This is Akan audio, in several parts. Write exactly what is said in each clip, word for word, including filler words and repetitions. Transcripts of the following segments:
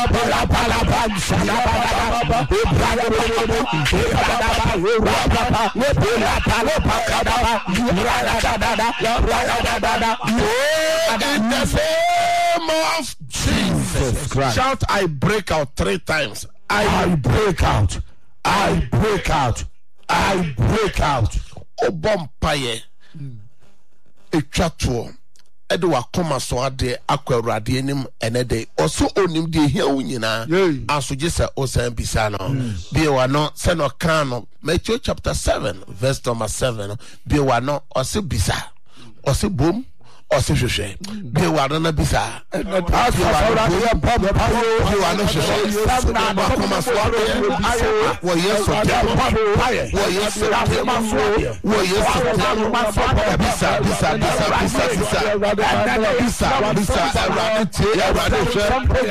In the name of Jesus Christ. Shout, I break out three times. I, I break out. I break out. I break out. Obompaye. Etwato. Edo wakoma so ade akwa Awurade enim enede. Oso onim de hia unyina. Aso gese osan bisa no. Be wa no se no kan no. Matthew chapter seven verse number seven. Be wa no ose bisa. Ose bom. Ose hwehwe be wa no na bisa na pass Awurade ya papa be wa no hwehwe na koma so ade wo yeso wo yeso wo yeso bisa bisa bisa bisa bisa bisa bisa Awurade tie Awurade hwe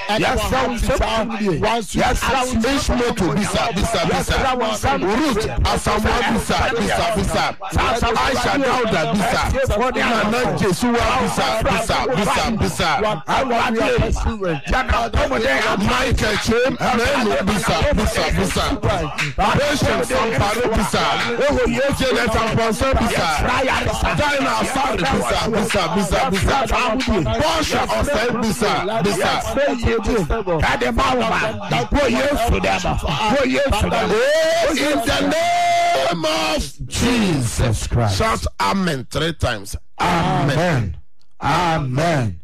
yes yes yes moto bisa bisa bisa root asamwa bisa bisa bisa Aisha Dauda bisa na Jesus bisa bisa bisa bisa Michael Chem Nenu bisa bisa bisa Patience Amparo bisa Janet Amparo bisa Dina Afari bisa bisa bisa bisa Portia Osei bisa bisa in the name of Jesus Christ. Shout amen three times. Amen. Amen.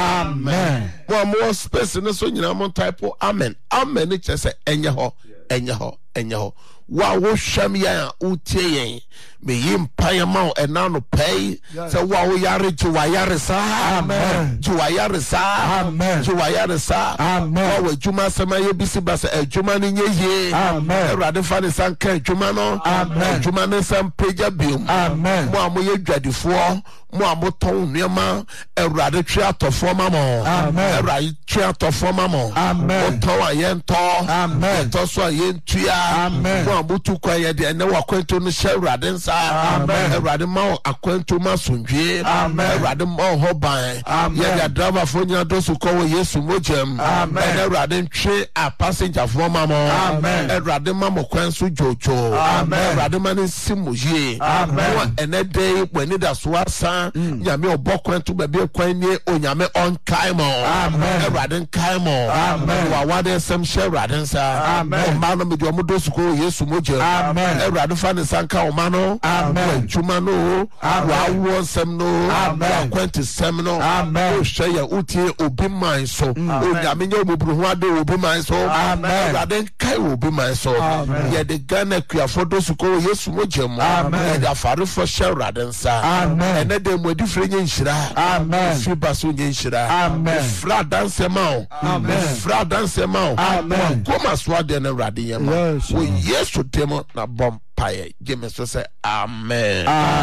Amen. One more space in the so you know type of amen. Amen. It just say enya ho, enya ho, enya ho. Wa wo hwam ya utie me yim payama and now no pay so wa wo yare to wa yare sa amen to wa yare sa amen to wa yare sa amen wa juma sama ye bisi basa e juma ni ye amen Awurade fa ne san kan juma no amen juma ne san peja biom amen mo amoye dwadifo mo amoton nuema Awurade twa atofo mamo amen Awurade twa atofo mamo amen to wa ye nto amen to so ye ntua amen mo abutu kwa ye de ne wa kwento no hye Awurade nsa amen Awurade ma akwanto ma sondwe amen Awurade ma hoban ye ya driver fo nya do so ko Yesu mojem amen Awurade ntwe a passenger fo mamo amen Awurade ma mo kwanso jojo amen Awurade ma ne simuye amen enede kwani da so asa nyame obokwanto ba bi kwan ni onyame on kaimo amen Awurade kaimo amen wa wade sem hye Awurade nsa amen ma no me do mo do so ko Yesu mojem amen Awurade fa ne sanka o ma no amen juma no wa wo sem no amen kwenti sem no amen o hye ya utie obi man so onyame nya obubru ho ade obi man so amen Awurade kai obi man so ye de Ghana kuafo do so ko Yesu mojem amen da fare fo hye Awurade nsa amen ene de mo difre nya nhyira amen fi baso nya nhyira amen fra dance ma amen fra dance ma amen koma so ade na Awurade yema wo Yesu demo na bom paye give so say amen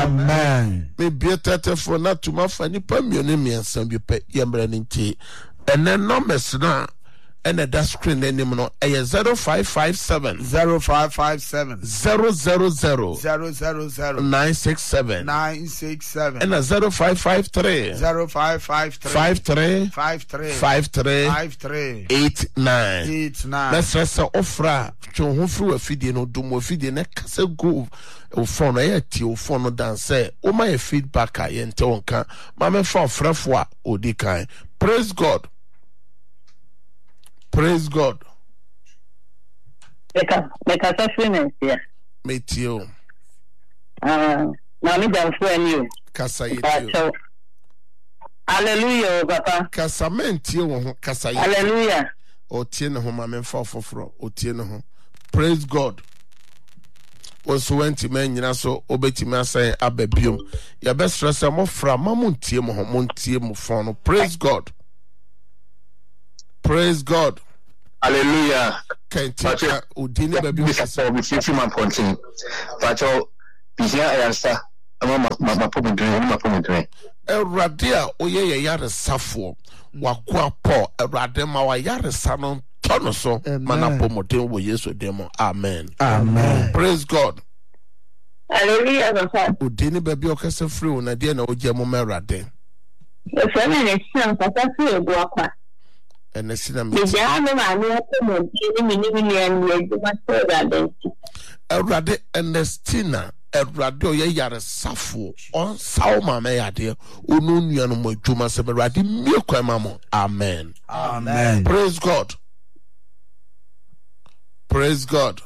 amen me be for na to ma fa ni pa mienu miensan bi pe yemra ni nti ene numbers na ene da screen enim no e zero five five seven zero five five seven zero zero zero zero zero zero nine six seven nine six seven and zero five five three zero five five three five three five three five three five three eight nine eight nine. Let's say ofra twa ho fru afidie no dum afidie na kase go o phone e ti o phone dance o my feedback a yente wonka ma me fa ofrafo a odi kan. Praise God. Praise God. Meka meka safriness ya. Metio. Ah, na mi dan fu eni o. Kasa yetio. Hallelujah, papa. Kasa mentio wo ho kasa yetio. Hallelujah. O tie ne ho ma me fa ofoforo, o tie ne ho. Praise God. Also went to men nyina so obetimi asan ababiom. Ya best stress am fra mamuntie mo ho montie mo phone. Praise God. Praise God. Hallelujah. Can't take udini baby so we see man continue. Pacho bisia ayansa ama ma pomodre ma pomodre. Eradia oye ye yare safo wakwa po erade ma wa yare sanon tono so mana pomodre wo Yesu demo. Amen. Amen. Praise God. Hallelujah, papa. Udini baby okase free na dia na oje mo merade. E fe me ne sia papa fi egu akwa. Ernestina me ja no ma no ko mo ni mi ni mi en ye ma so da den Erade Ernestina Erade oye yare safo on saw mama yade onu nua no mo adwuma se Erade mie kwa mama. Amen. Amen. Praise God. Praise God.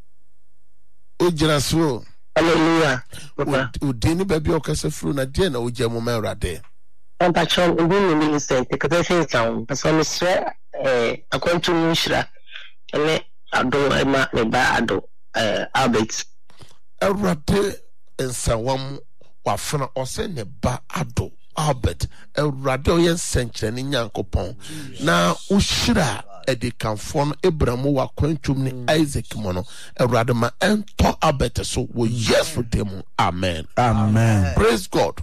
Ojira so. Hallelujah. Udini baby okase fru na die na oje mo Erade. On patron ubi ni Millicent because say sound so me swear eh akwantu nshira ele ado ema me ba ado eh Albert Erade ensawam wafana ose ne ba ado Albert Erade oye nsenkyere ne Nyankopon na ushira edikanfo Abraham wa kwantum ni Isaac mono Erade ma ento Albert so wo yesu dem. Amen. Amen. Praise God.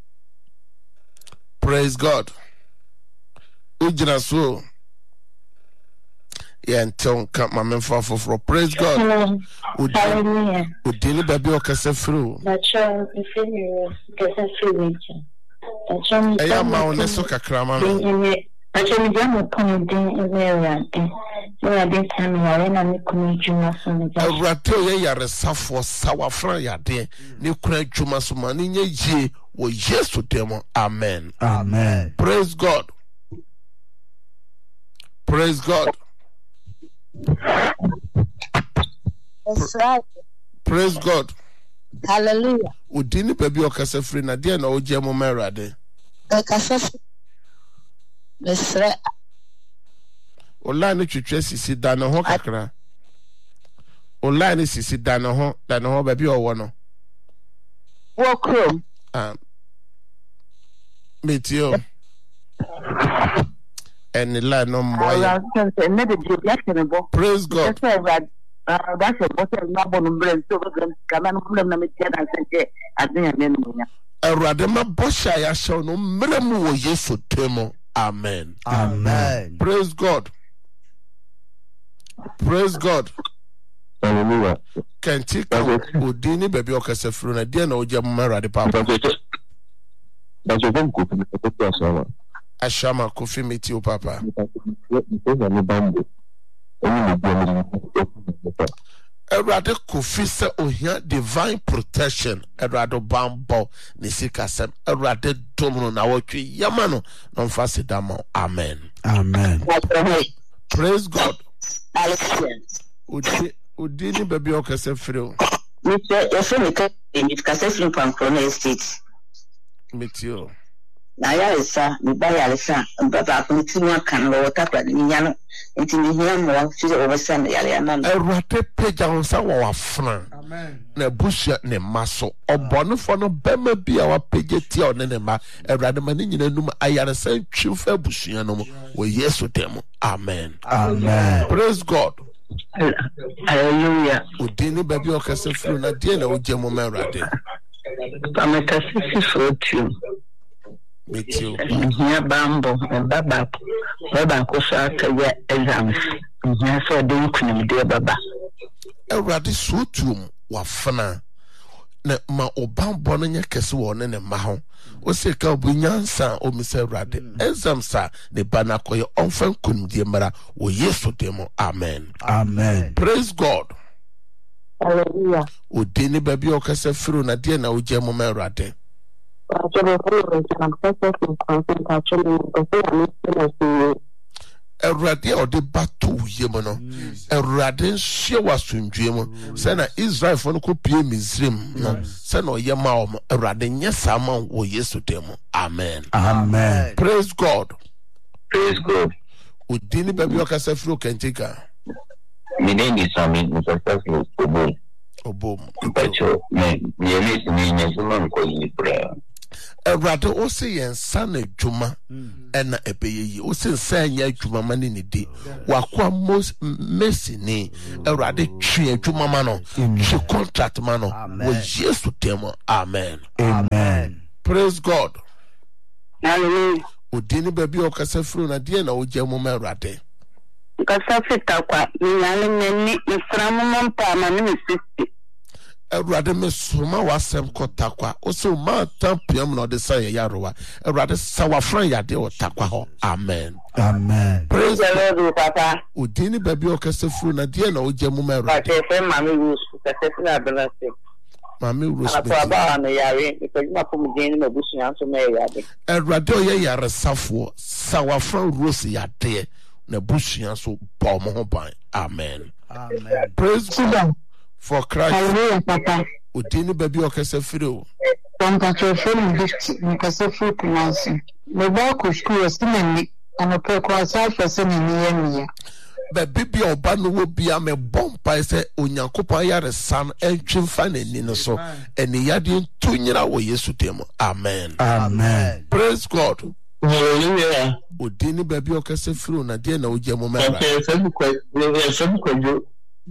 Praise God. Ujina so. Yeah, until come my men for for praise God. Hallelujah. Udini baby okase fru. Nacho ifini kasa fru. Nacho E ya ma oneso kakra ma no. Nacho mi jamu kono din area. So I didn't tell me I na me kono juma so me ja. Awrate ye yare safo sawafra yade ni kura juma so ma ni nye ye wo yesu demo. Amen. Amen. Praise God. Praise God. That's right. Praise God. Hallelujah. Udini baby okase fru na de na oje mo Erade. Kasa Mesra Online twetwe sisi da na ho kakra. Online sisi da na ho da na ho baby owo no. wo krom. Ah. Metio. And the line no more. Praise God. That's a bottle of no brain, so come on, problem. Let me tell you, I think A radema bosha ya show no mremu wo yesu temo. Amen. Amen. Praise God. Praise God. Hallelujah. Kentika udini baby okase fru na dia na oje mmara de papa. That's a good good. Ashama kofi metio papa. Erade kofi se ohia divine protection. Erade bambo ni sikasem. Erade domino na wotwe yamano no mfase damo. Amen. Amen. Praise God. Hallelujah. Udi udini baby okase fru. Mister, your friend is kase fru Pancrona Estate. Metio. Na ya isa mi ba ya isa baba continue kan lo takwa ni nyano enti ni hia mo fi o besa na ya ma no Erade peja onsa wa wafna. Amen. Na busha ne maso obonefo no bema bia wa peje tia one ne ma Erade ma ni nyina num ayare san twimfa busua no mo wo yesu dem. Amen. Amen. Praise God. Hallelujah. Udini baby okase fru na die na oje mo Erade. Pameta sisi fotu Metio. hia bambo baba baba ko sa ka ya exams hia so de kunum de baba Erade sotum wafna na ma obambo no nya kese wo ne ne ma ho o se ka obunyansa o mi se Erade exams a ne bana koye onfan kunum de mara wo yesu demo. Amen. Amen. Praise God. Hallelujah. Udini baby okase fru na die na oje mo Erade. Erade odi batu yemo no. Erade nhye wasundwe mo. Se na Israel fo no ko pie Misrim no. Se na oyema o Erade nyesa ma wo yesu demo. Amen. Amen. Praise God. Praise God. Udini baby okase fru kentika. My name is Amin Mustafa Obom. Obom. Pacho me me ni nyesuma nko yi prayer. Erade o se yen sana dwuma ena ebeyi o se nsan ya dwuma mane ne di wakwa mos Messi ni Erade twe dwuma ma no twe contract ma no wo yesu temo. Amen. Amen. Praise God. Hallelujah. Udini baby okase fru na die na oje mo Erade. Kasa fita kwa nyale nni mframu mpa ma ni sisi Erade me soma wasem kotakwa. Oso ma tampiam no de say yarowa. Erade sawafran yade o takwa ho. Amen. Amen. Praise the Lord, Papa. Udini baby okese fru na die na oje mu mero. Papa, say mama rules, kase na balance. Mami Rose. Apa ba na yare, because na pum den na busu yan so me yade. Erade o ye yare safo, sawafran Rose yade na busu yan so ba mo ho ban. Amen. Amen. Praise God for Christ. Hallelujah, Papa. Udini baby okese fru. Papa cho fun gift, kase fru kunansi. Me ba ko school sinani, ana pe ko asa fa sinani yemi ya. Baby bi oba no wo bia me bompa se onyankopon yare san entwimfa nani no so eni yade ntunyira wo Yesu dem. Amen. Amen. Praise God. Hallelujah. Udini baby okese fru na de na oje mu mera. Okay, so ko so ko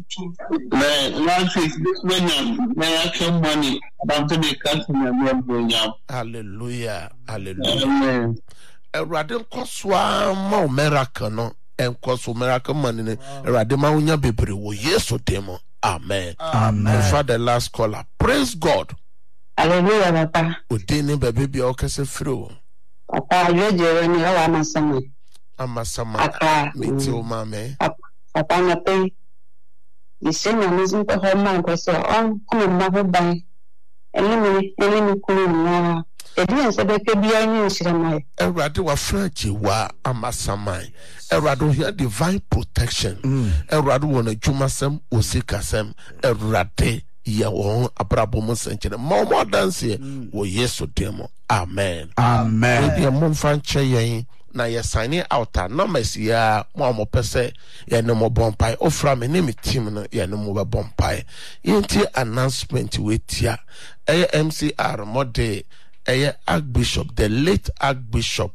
Man, last week, this man, man, I came money about to be cutting and going out. Hallelujah. Hallelujah. Amen. Erade nkoswa ma miracle no enkoso miracle man ne erade ma unya bebre wo Yesu dem. Amen. Amen. For the last caller. Praise God. Hallelujah, Papa. Udini baby bi okese fru. Papa, you je ni o amasama. Amasama. Papa, Meti o mame. Papa na pe. The same amazing to her man was so on come never by. Enemy, enemy come. Ebi said that be a new shirama. Erade wa franchi wa amasamai. Erade here divine protection. Erade wona dwumasem osikasem. Erade ya won abrabo mo senchene. Mo mo dance wo Yesu demo. Amen. Amen. Ye mo fanche yen na ye sign out numbers ya mo mo pese ye no mo bompai ofra me ne me team no ye no mo be bompai. Yenti announcement we tia. M C R mode a Archbishop, the late Archbishop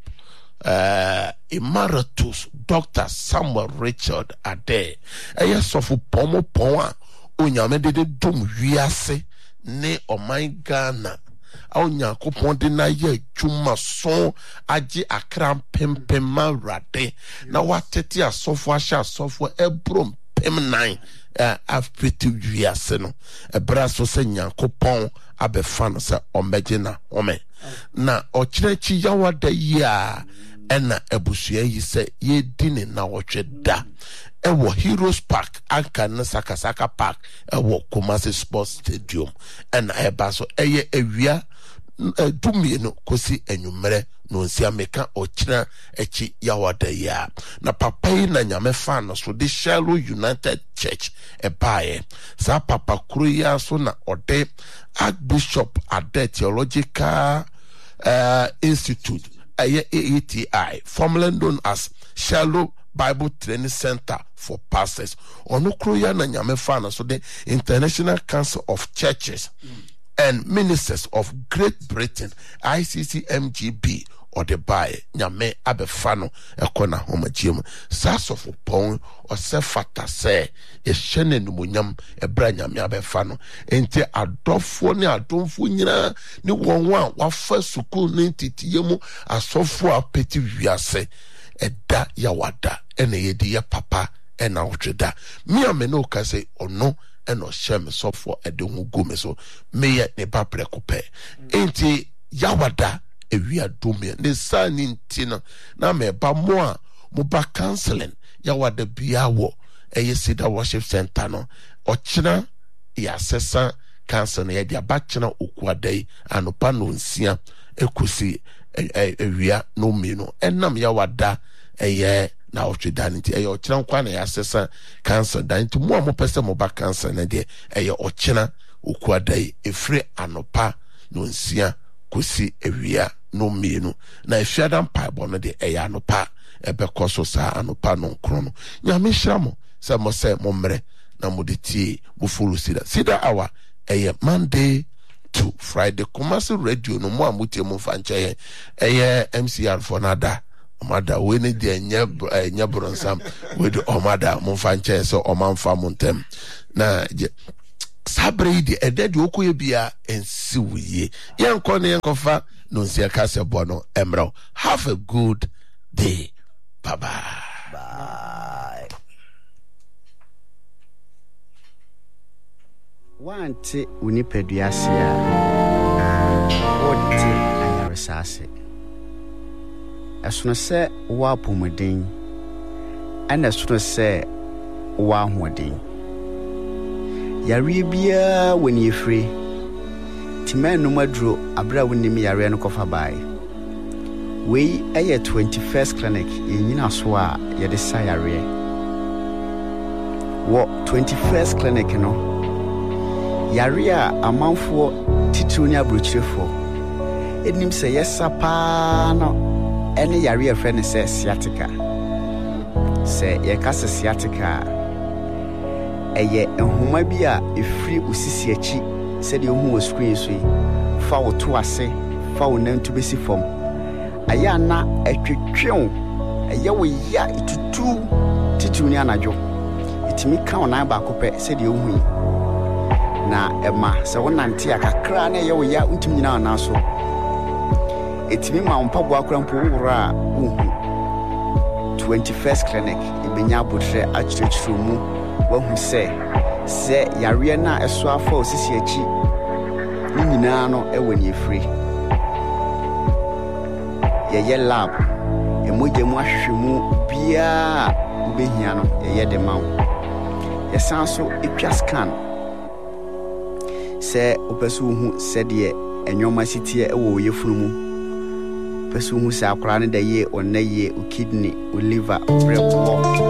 uh, Emeritus Doctor Samuel Richard Ade. A yes of Pomo Poa, Unyame de Dum Viase, ne o my Ghana. Aunya coupon de na ye juma son aji akram pempema rade. Now what tetia software shall software a brum pem nine. Uh, after viase no a brasso se nyankopon abefano se omegina ome na ochrechi yawa da ya ena ebusua yi se ye dini na wohwe da ewo Heroes Park anka na Sakasaka Park ewo Kumasi Sports Stadium ena eba so eye ewia dumie no kosi enwumere no nsia meka ochira echi yawada ya na papa yi na nyame fan so de Shallow United Church ebae sa papa kuru ya so na ode Archbishop Ade Theological uh, Institute A E T I formerly known as Shallow Bible Training Center for Pastors ono kuru ya na nyame fan so de International Council of Churches mm. and Ministers of Great Britain, I C C M G B, or the Baye, Nyame Abefano, a corner home gym, Sass of Pong, or Sefata say, a Shannon Munyam, a Branyam Abefano, and te Adolfone Adolfuna, no one one, what first school ninety Tiemo, a software petty viase, a da yawada, and a dear papa, and out da. Me a menoka say, or no. And or share me so for a don't go me so may yet ne papre coupe. Ain't he yawada a we are dooming the sun in tina na me ba moa muba counseling yawada biawo a yesida worship center no or china ya sessa cancer na ya bachina ukwa day and upano nsia ekusi a wia no me no and nam yawada a ye na otwe danity e ochina nkwa na ya sesa cancer danity mo mo pese mo ba cancer na de e ochina okuadai efre anopa no nsia kosi ewia no mienu na efiada mpaibo no de e anopa e be koso sa anopa no nkro no nyame hyamo se mo se mo mre na mo de tie mo follow sida sida hour e Monday to Friday Kumasi radio no mo amutie mo fanche e M C R for nada Omada we ne de nya nya bronsam we de omada mo fanche so omanfa montem na sabre di edede okoye bia ensi wuye yenko ne yenkofa no nsia kase bono emro. Have a good day. Bye bye. Bye. Wante unipeduasia Ote anyaresase Esono se wa pomodin ana esono se wa hodin Yare bia woni efre Timenu madro abra wonim yare no kofa bai We eye twenty-first clinic yenyina so a ye de sa yare Wo twenty-first clinic no Yare a amanfo tituni abrochirefo enim se yesa pa no ene yare a friend se sciatica se ye kase sciatica eye ehuma bi a efri osisi achi se de ohu screen so fa wo to ase fa wo nantu besi fom aya na atwetwew eye wo ya itutu tituni anajo itimi ka ona ba kopɛ se de ohu na ema se wonante akakra na eye wo ya untimi nyina na so etimi ma mpaboa akra mpo wura uhu twenty-first clinic ibenya abotre achirechiro mu wahu se se yare na eso afa osisi achi ni nyina no ewe ni efri ye ye lab emoje mu ahwehwemu bia ubehia no ye ye de mawo ye sanso etwa scan se opesu hu se de enyoma sitie ewo yefunu mu pesu hu se akora ne da ye onaye o kidney o liver brepo